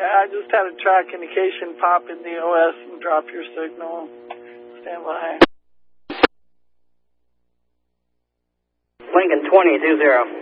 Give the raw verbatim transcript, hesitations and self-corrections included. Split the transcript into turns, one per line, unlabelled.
I just had a track indication pop in the O S and drop your signal. Stand by.
Lincoln twenty two zero.